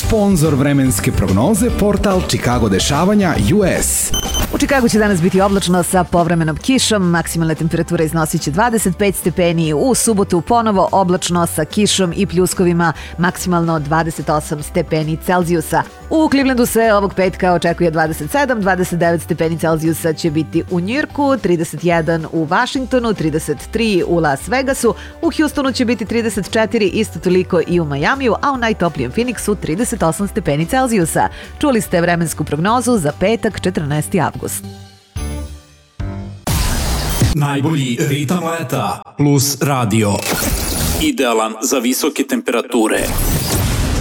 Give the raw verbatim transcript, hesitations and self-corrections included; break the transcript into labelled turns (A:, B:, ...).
A: Sponzor vremenske prognoze, portal Chicago dešavanja U S.
B: U Čikagu će danas biti oblačno sa povremenom kišom, maksimalna temperatura iznosit će dvadeset pet stepeni, u subotu ponovo oblačno sa kišom i pljuskovima, maksimalno dvadeset osam stepeni Celzijusa. U Clevelandu se ovog petka očekuje dvadeset sedam, dvadeset devet stepeni Celzijusa će biti u Njujorku, trideset jedan u Vašingtonu, trideset tri u Las Vegasu, u Houstonu će biti trideset četiri, isto toliko i u Majamiju, a u najtoplijem Phoenixu trideset osam stepeni Celzijusa. Čuli ste vremensku prognozu za petak, četrnaesti avgust.
C: Najbolji ritam leta plus radio. Idealan za visoke temperature.